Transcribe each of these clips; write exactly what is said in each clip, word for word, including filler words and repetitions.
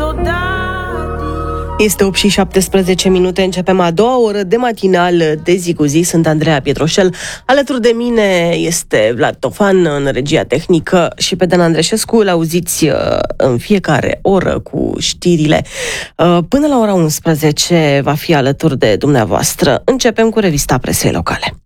Este opt și șaptesprezece minute, începem a doua oră de matinal de zi cu zi. Sunt Andreea Pietroșel. Alături de mine este Vlad Tofan în regia tehnică și pe Dan Andreșescu îl auziți în fiecare oră cu știrile. Până la ora unsprezece va fi alături de dumneavoastră. Începem cu revista presei locale.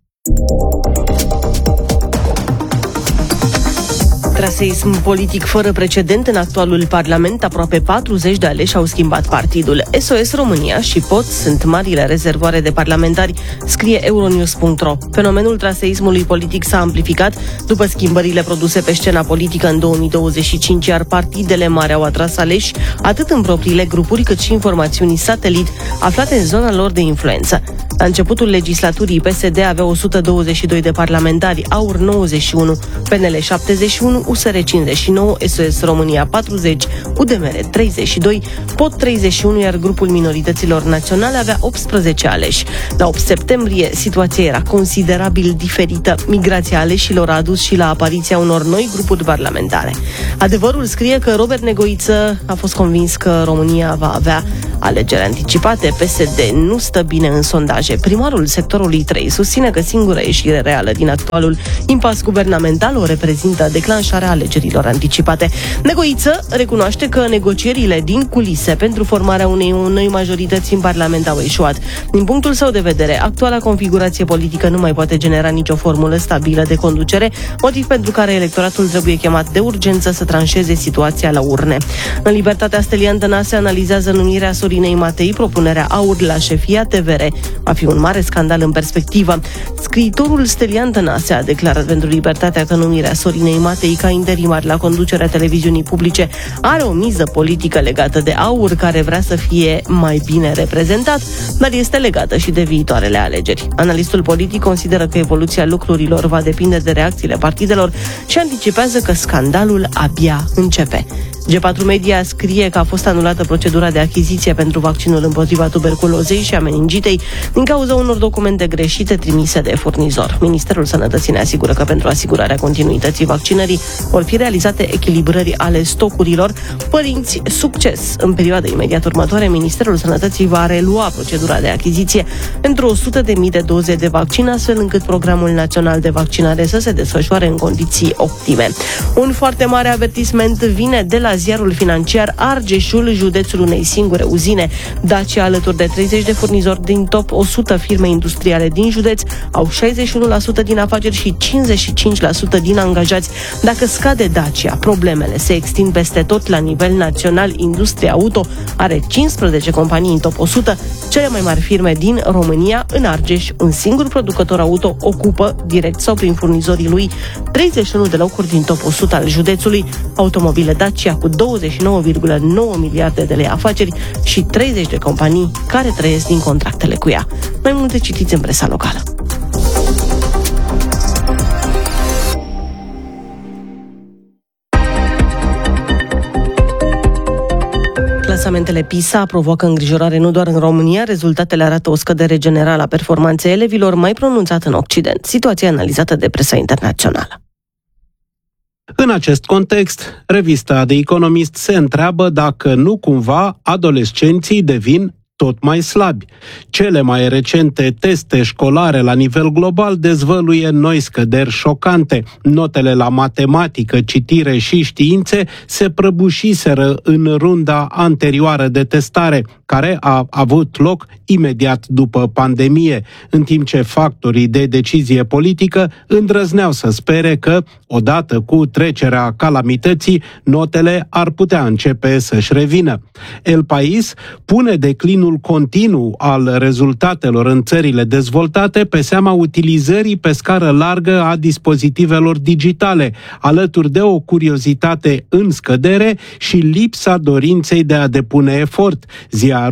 Traseism politic fără precedent în actualul Parlament, aproape patruzeci de aleși au schimbat partidul. S O S România și P O T sunt marile rezervoare de parlamentari, scrie Euronews punct ro. Fenomenul traseismului politic s-a amplificat după schimbările produse pe scena politică în două mii douăzeci și cinci, iar partidele mari au atras aleși atât în propriile grupuri cât și în formațiuni satelit aflate în zona lor de influență. La începutul legislaturii, P S D avea o sută douăzeci și doi de parlamentari, AUR nouăzeci și unu, P N L șaptezeci și unu, U S R cincizeci și nouă, S O S România patruzeci, U D M R treizeci și doi, P O T treizeci și unu, iar grupul minorităților naționale avea optsprezece aleși. La opt septembrie, situația era considerabil diferită. Migrația aleșilor a adus și la apariția unor noi grupuri parlamentare. Adevărul scrie că Robert Negoiță a fost convins că România va avea alegeri anticipate. P S D nu stă bine în sondaje. Primarul sectorului trei susține că singura ieșire reală din actualul impas guvernamental o reprezintă declanșarea alegerilor anticipate. Negoiță recunoaște că negocierile din culise pentru formarea unei noi majorități în Parlament au eșuat. Din punctul său de vedere, actuala configurație politică nu mai poate genera nicio formulă stabilă de conducere, motiv pentru care electoratul trebuie chemat de urgență să tranșeze situația la urne. În Libertatea, Stelian Tănase analizează numirea Sorinei Matei, propunerea AUR la șefia T V R. Va fi un mare scandal în perspectivă. Scriitorul Stelian Tănase a declarat pentru Libertatea că numirea Sorinei Matei ca interimar la conducerea televiziunii publice are o miză politică legată de AUR, care vrea să fie mai bine reprezentat, dar este legată și de viitoarele alegeri. Analistul politic consideră că evoluția lucrurilor va depinde de reacțiile partidelor și anticipează că scandalul abia începe. G patru Media scrie că a fost anulată procedura de achiziție pentru vaccinul împotriva tuberculozei și a meningitei din cauza unor documente greșite trimise de furnizor. Ministerul Sănătății ne asigură că pentru asigurarea continuității vaccinării vor fi realizate echilibrări ale stocurilor. Părinți, succes! În perioada imediat următoare, Ministerul Sănătății va relua procedura de achiziție pentru o sută de mii de doze de vaccin, astfel încât programul național de vaccinare să se desfășoare în condiții optime. Un foarte mare avertisment vine de la ziarul financiar. Argeșul, județul unei singure uzine. Dacia, alături de treizeci de furnizori din top o sută firme industriale din județ, au șaizeci și unu la sută din afaceri și cincizeci și cinci la sută din angajați. Dacă scade Dacia, problemele se extind peste tot la nivel național. Industria auto are cincisprezece companii în top o sută, cele mai mari firme din România. În Argeș, un singur producător auto ocupă, direct sau prin furnizorii lui, treizeci și unu de locuri din top o sută al județului. Automobile Dacia cu douăzeci și nouă virgulă nouă miliarde de lei afaceri și treizeci de companii care trăiesc din contractele cu ea. Mai multe citiți în presa locală. Clasamentele PISA provoacă îngrijorare nu doar în România. Rezultatele arată o scădere generală a performanței elevilor, mai pronunțată în Occident. Situația analizată de presa internațională. În acest context, revista The Economist se întreabă dacă nu cumva adolescenții devin tot mai slabi. Cele mai recente teste școlare la nivel global dezvăluie noi scăderi șocante. Notele la matematică, citire și științe se prăbușiseră în runda anterioară de testare, care a avut loc imediat după pandemie, în timp ce factorii de decizie politică îndrăzneau să spere că, odată cu trecerea calamității, notele ar putea începe să-și revină. El País pune declinul continuu al rezultatelor în țările dezvoltate pe seama utilizării pe scară largă a dispozitivelor digitale, alături de o curiozitate în scădere și lipsa dorinței de a depune efort. Ziarul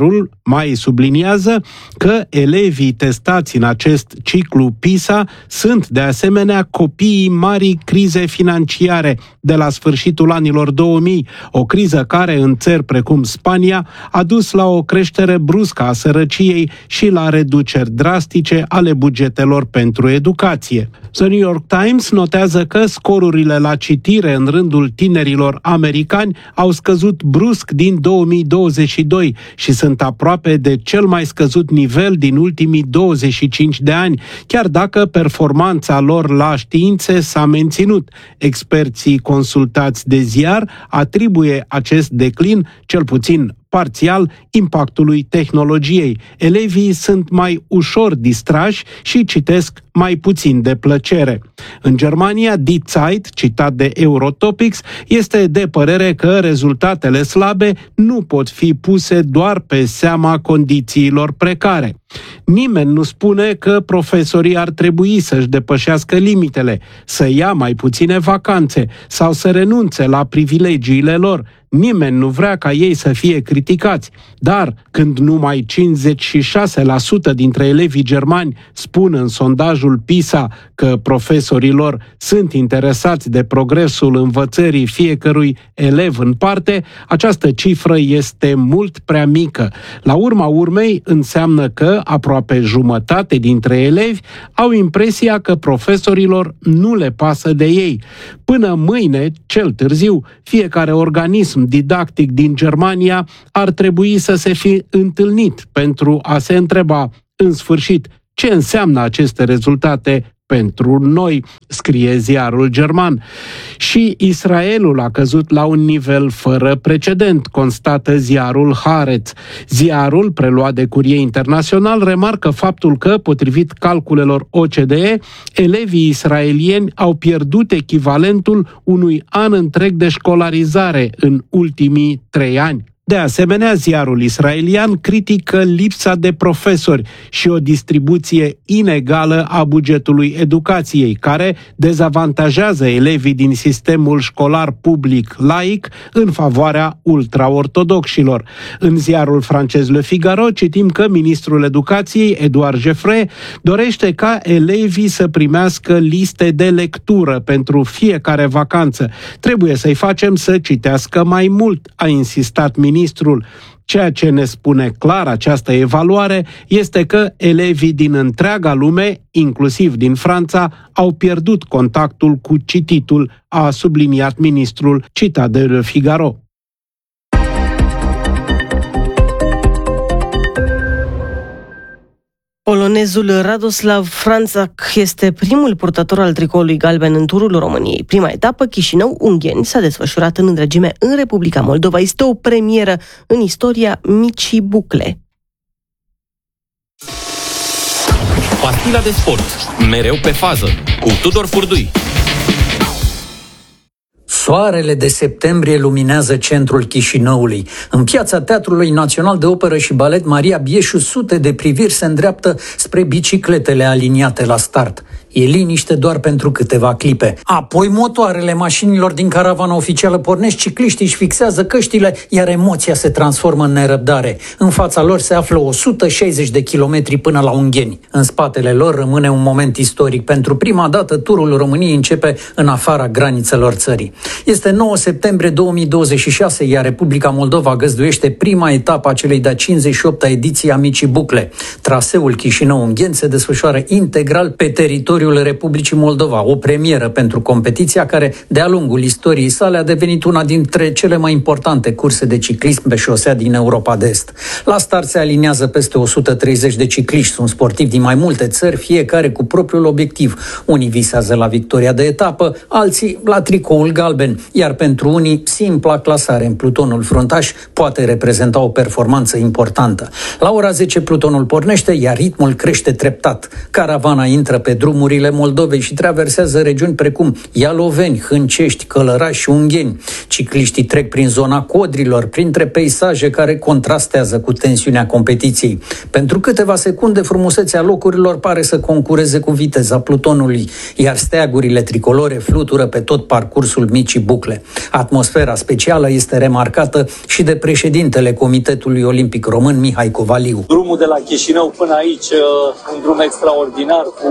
Mai subliniază că elevii testați în acest ciclu PISA sunt de asemenea copiii marii crize financiare de la sfârșitul anilor două mii, o criză care în țări precum Spania a dus la o creștere bruscă a sărăciei și la reduceri drastice ale bugetelor pentru educație. The New York Times notează că scorurile la citire în rândul tinerilor americani au scăzut brusc din două mii douăzeci și doi și sunt aproape de cel mai scăzut nivel din ultimii douăzeci și cinci de ani, chiar dacă performanța lor la științe s-a menținut. Experții consultați de ziar atribuie acest declin, cel puțin parțial, impactului tehnologiei. Elevii sunt mai ușor distrași și citesc mai puțin de plăcere. În Germania, Die Zeit, citat de Eurotopics, este de părere că rezultatele slabe nu pot fi puse doar pe seama condițiilor precare. Nimeni nu spune că profesorii ar trebui să-și depășească limitele, să ia mai puține vacanțe sau să renunțe la privilegiile lor. Nimeni nu vrea ca ei să fie criticați, dar când numai cincizeci și șase la sută dintre elevii germani spun în sondajul PISA că profesorii lor sunt interesați de progresul învățării fiecărui elev în parte, această cifră este mult prea mică. La urma urmei, înseamnă că aproape jumătate dintre elevi au impresia că profesorilor nu le pasă de ei. Până mâine, cel târziu, fiecare organism didactic din Germania ar trebui să se fi întâlnit pentru a se întreba, în sfârșit, ce înseamnă aceste rezultate pentru noi, scrie ziarul german. Și Israelul a căzut la un nivel fără precedent, constată ziarul Haaretz. Ziarul, preluat de Curie Internațional, remarcă faptul că, potrivit calculelor O C D E, elevii israelieni au pierdut echivalentul unui an întreg de școlarizare în ultimii trei ani. De asemenea, ziarul israelian critică lipsa de profesori și o distribuție inegală a bugetului educației, care dezavantajează elevii din sistemul școlar public laic în favoarea ultraortodoxilor. În ziarul francez Le Figaro citim că ministrul educației, Edouard Geoffroy, dorește ca elevii să primească liste de lectură pentru fiecare vacanță. Trebuie să-i facem să citească mai mult, a insistat ministrul. Ministrul. Ceea ce ne spune clar această evaluare este că elevii din întreaga lume, inclusiv din Franța, au pierdut contactul cu cititul, a subliniat ministrul, citat de Le Figaro. Polonezul Radoslav Franțac este primul purtător al tricoului galben în turul României. Prima etapă, Chișinău-Ungheni, s-a desfășurat în întregime în Republica Moldova. Este o premieră în istoria Micii Bucle. Pastila de sport, mereu pe fază, cu Tudor Furdui. Soarele de septembrie luminează centrul Chișinăului. În piața Teatrului Național de Operă și Balet Maria Bieșu, sute de priviri se îndreaptă spre bicicletele aliniate la start. E liniște doar pentru câteva clipe. Apoi motoarele mașinilor din caravana oficială pornesc, cicliștii își fixează căștile, iar emoția se transformă în nerăbdare. În fața lor se află o sută șaizeci de kilometri până la Ungheni. În spatele lor rămâne un moment istoric. Pentru prima dată, turul României începe în afara granițelor țării. Este nouă septembrie două mii douăzeci și șase, iar Republica Moldova găzduiește prima etapă a celei de-a cincizeci și opta ediții a Micii Bucle. Traseul Chișinău-Ungheni se desfășoară integral pe teritoriul Republicii Moldova, o premieră pentru competiția care, de-a lungul istoriei sale, a devenit una dintre cele mai importante curse de ciclism pe șosea din Europa de Est. La start se aliniază peste o sută treizeci de cicliști, sunt sportivi din mai multe țări, fiecare cu propriul obiectiv. Unii visează la victoria de etapă, alții la tricoul galben, iar pentru unii, simpla clasare în plutonul fruntaș poate reprezenta o performanță importantă. La ora zece plutonul pornește, iar ritmul crește treptat. Caravana intră pe drumurile Moldovei și traversează regiuni precum Ialoveni, Hâncești, Călărași și Ungheni. Cicliștii trec prin zona Codrilor, printre peisaje care contrastează cu cu tensiunea competiției. Pentru câteva secunde, frumusețea locurilor pare să concureze cu viteza Plutonului, iar steagurile tricolore flutură pe tot parcursul micii bucle. Atmosfera specială este remarcată și de președintele Comitetului Olimpic Român, Mihai Covaliu. Drumul de la Chișinău până aici, un drum extraordinar, cu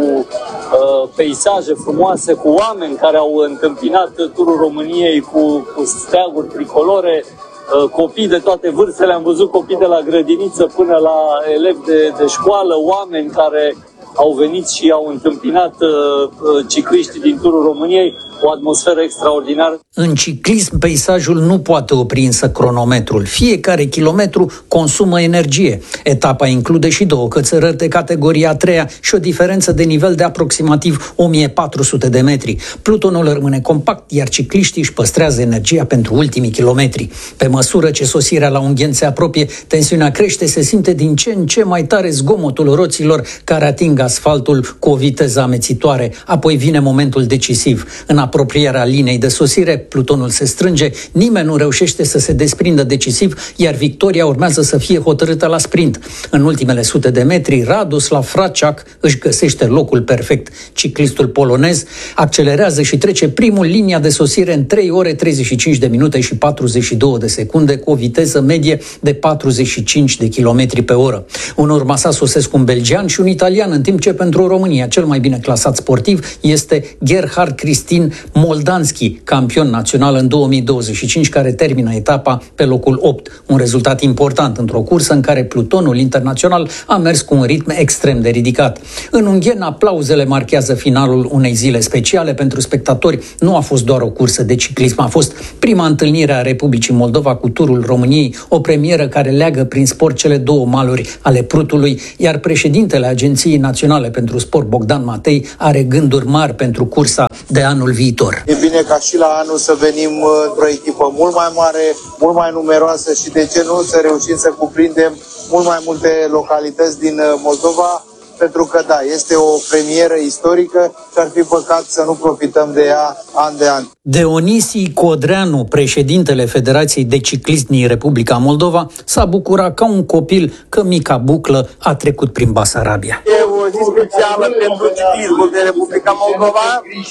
uh, peisaje frumoase, cu oameni care au întâmpinat turul României cu, cu steaguri tricolore, uh, copii de toate vârstele, am văzut copii de la grădiniță până la elevi de, de școală, oameni care au venit și au întâmpinat uh, cicliștii din turul României, o atmosferă extraordinară. În ciclism, peisajul nu poate opri însă cronometrul. Fiecare kilometru consumă energie. Etapa include și două cățărări de categoria a treia și o diferență de nivel de aproximativ o mie patru sute de metri. Plutonul rămâne compact, iar cicliștii își păstrează energia pentru ultimii kilometri. Pe măsură ce sosirea la Ungheni se apropie, tensiunea crește, se simte din ce în ce mai tare zgomotul roților care ating asfaltul cu o viteză amețitoare. Apoi vine momentul decisiv. În apropierea liniei de sosire, Plutonul se strânge, nimeni nu reușește să se desprindă decisiv, iar victoria urmează să fie hotărâtă la sprint. În ultimele sute de metri, Radoslav Fraciac își găsește locul perfect. Ciclistul polonez accelerează și trece primul linia de sosire în trei ore treizeci și cinci de minute și patruzeci și două de secunde, cu o viteză medie de patruzeci și cinci de kilometri pe oră. În urma sa sosesc un belgian și un italian, în timp ce pentru România cel mai bine clasat sportiv este Gerhard Cristin Moldanski, campion național în două mii douăzeci și cinci, care termină etapa pe locul opt. Un rezultat important într-o cursă în care Plutonul internațional a mers cu un ritm extrem de ridicat. În Ungheni, aplauzele marchează finalul unei zile speciale pentru spectatori. Nu a fost doar o cursă de ciclism, a fost prima întâlnire a Republicii Moldova cu turul României, o premieră care leagă prin sport cele două maluri ale Prutului, iar președintele Agenției Naționale pentru Sport, Bogdan Matei, are gânduri mari pentru cursa de anul viitor. E bine ca și la anul să venim într-o echipă mult mai mare, mult mai numeroasă și de ce nu să reușim să cuprindem mult mai multe localități din Moldova, pentru că da, este o premieră istorică și ar fi păcat să nu profităm de ea an de an. Dionisi Codreanu, președintele Federației de Ciclism din Republica Moldova, s-a bucurat ca un copil că mica buclă a trecut prin Basarabia. E o zi specială pentru ciclismul de Republica Moldova.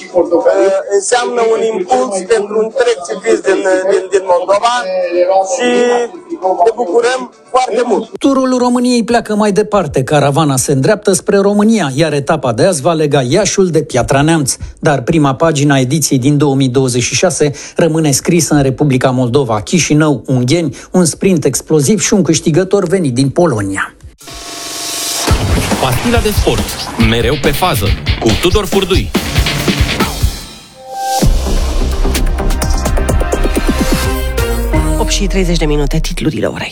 Înseamnă un impuls pentru întreg ciclism din, din, din Moldova și ne bucurăm foarte mult. Turul României pleacă mai departe. Caravana se îndreaptă spre România, iar etapa de azi va lega Iașul de Piatra Neamț. Dar prima pagina ediției din două mii douăzeci și șase rămâne scrisă în Republica Moldova. Chișinău, Ungheni, un sprint exploziv și un câștigător venit din Polonia. Pastila de sport. Mereu pe fază. Cu Tudor Furdui. opt și treizeci de minute, titlurile orei.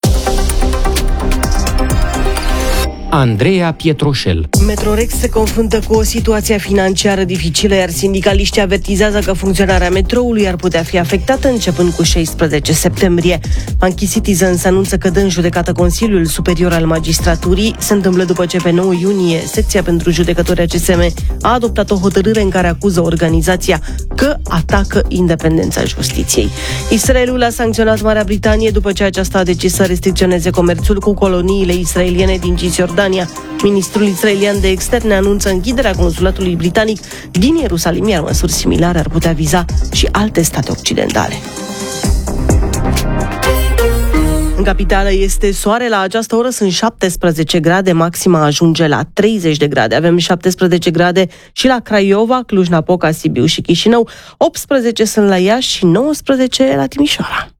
Andreea Pietroșel. Metrorex se confruntă cu o situație financiară dificilă, iar sindicaliștii avertizează că funcționarea metroului ar putea fi afectată începând cu șaisprezece septembrie. Monkey Citizens anunță că dă în judecată Consiliul Superior al Magistraturii. Se întâmplă după ce pe nouă iunie secția pentru judecători A C S M a adoptat o hotărâre în care acuză organizația că atacă independența justiției. Israelul a sancționat Marea Britanie după ce aceasta a decis să restricționeze comerțul cu coloniile israeliene din Cisjordania. Ministrul israelian de externe anunță închiderea consulatului britanic din Ierusalim, iar măsuri similare ar putea viza și alte state occidentale. În capitală este soare, la această oră sunt șaptesprezece grade, maxima ajunge la treizeci de grade. Avem șaptesprezece grade și la Craiova, Cluj-Napoca, Sibiu și Chișinău, optsprezece sunt la Iași și nouăsprezece la Timișoara.